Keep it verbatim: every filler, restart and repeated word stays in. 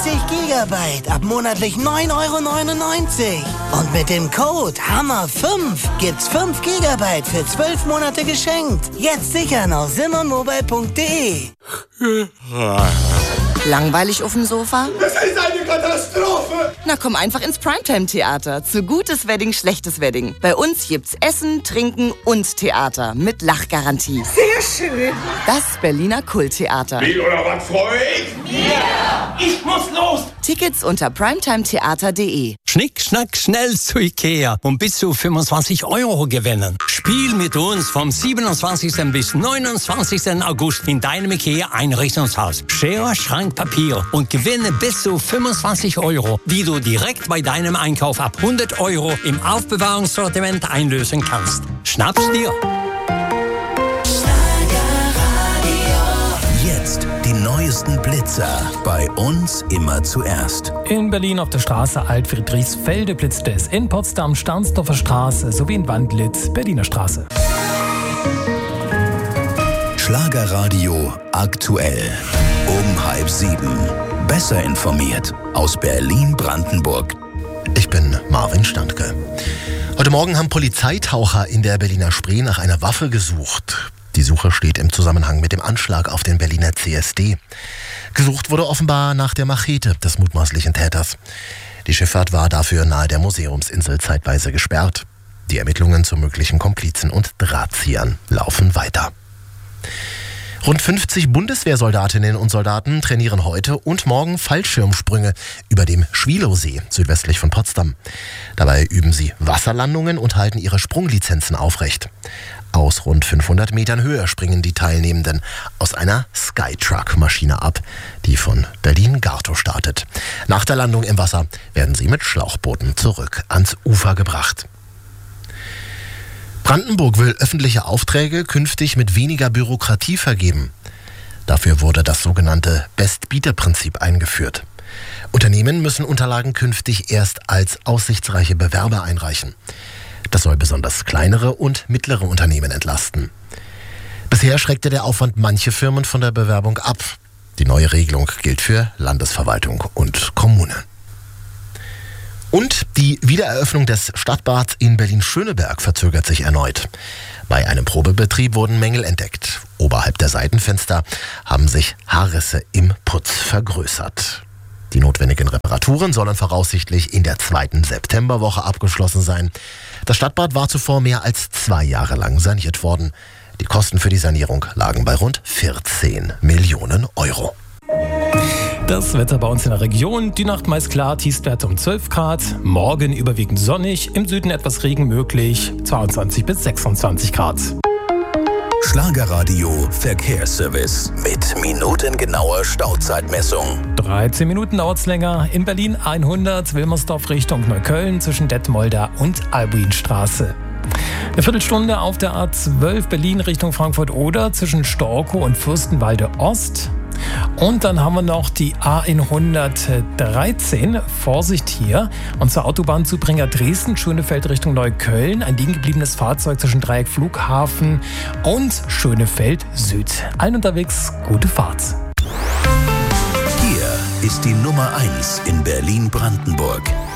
vierzig Gigabyte ab monatlich neun Euro neunundneunzig. Und mit dem Code Hammer fünf gibt's fünf Gigabyte für zwölf Monate geschenkt. Jetzt sichern auf simonmobile punkt de. Langweilig auf dem Sofa? Das ist eine Katastrophe! Na komm einfach ins Primetime-Theater. Zu gutes Wedding, schlechtes Wedding. Bei uns gibt's Essen, Trinken und Theater mit Lachgarantie. Sehr schön! Das Berliner Kulttheater. Wie oder was freue ich? Ja! Ich muss los! Tickets unter primetimetheater punkt de. Schnick, schnack, schnell zu Ikea und bis zu fünfundzwanzig Euro gewinnen. Spiel mit uns vom siebenundzwanzigsten bis neunundzwanzigsten August in deinem Ikea-Einrichtungshaus. Schere, Schrank, Papier und gewinne bis zu fünfundzwanzig Euro, die du direkt bei deinem Einkauf ab hundert Euro im Aufbewahrungssortiment einlösen kannst. Schnapp's dir! Jetzt die neuesten Blitzer. Bei uns immer zuerst. In Berlin auf der Straße Alt-Friedrichsfelde blitzt es. In Potsdam Stahnsdorfer Straße sowie in Wandlitz Berliner Straße. Schlagerradio aktuell. Um halb sieben. Besser informiert aus Berlin-Brandenburg. Ich bin Marvin Standke. Heute Morgen haben Polizeitaucher in der Berliner Spree nach einer Waffe gesucht. Die Suche steht im Zusammenhang mit dem Anschlag auf den Berliner C S D. Gesucht wurde offenbar nach der Machete des mutmaßlichen Täters. Die Schifffahrt war dafür nahe der Museumsinsel zeitweise gesperrt. Die Ermittlungen zu möglichen Komplizen und Drahtziehern laufen weiter. Rund fünfzig Bundeswehrsoldatinnen und Soldaten trainieren heute und morgen Fallschirmsprünge über dem Schwilowsee, südwestlich von Potsdam. Dabei üben sie Wasserlandungen und halten ihre Sprunglizenzen aufrecht. Aus rund fünfhundert Metern Höhe springen die Teilnehmenden aus einer Skytruck-Maschine ab, die von Berlin-Gartow startet. Nach der Landung im Wasser werden sie mit Schlauchbooten zurück ans Ufer gebracht. Brandenburg will öffentliche Aufträge künftig mit weniger Bürokratie vergeben. Dafür wurde das sogenannte Best-Bieter-Prinzip eingeführt. Unternehmen müssen Unterlagen künftig erst als aussichtsreiche Bewerber einreichen. Das soll besonders kleinere und mittlere Unternehmen entlasten. Bisher schreckte der Aufwand manche Firmen von der Bewerbung ab. Die neue Regelung gilt für Landesverwaltung und Kommune. Und die Wiedereröffnung des Stadtbads in Berlin-Schöneberg verzögert sich erneut. Bei einem Probebetrieb wurden Mängel entdeckt. Oberhalb der Seitenfenster haben sich Haarrisse im Putz vergrößert. Die notwendigen Reparaturen sollen voraussichtlich in der zweiten Septemberwoche abgeschlossen sein. Das Stadtbad war zuvor mehr als zwei Jahre lang saniert worden. Die Kosten für die Sanierung lagen bei rund vierzehn Millionen Euro. Das Wetter bei uns in der Region. Die Nacht meist klar, Tiefstwerte um zwölf Grad. Morgen überwiegend sonnig, im Süden etwas Regen möglich, zweiundzwanzig bis sechsundzwanzig Grad. Schlagerradio Verkehrsservice mit minutengenauer Stauzeitmessung. dreizehn Minuten dauert es länger. In Berlin hundert, Wilmersdorf Richtung Neukölln zwischen Detmolder und Albuinstraße. Eine Viertelstunde auf der A zwölf Berlin Richtung Frankfurt-Oder zwischen Storkow und Fürstenwalde Ost. Und dann haben wir noch die A hundertdreizehn, Vorsicht hier, und zur Autobahnzubringer Dresden, Schönefeld Richtung Neukölln, ein liegen gebliebenes Fahrzeug zwischen Dreieck Flughafen und Schönefeld Süd. Allen unterwegs, gute Fahrt. Hier ist die Nummer eins in Berlin-Brandenburg.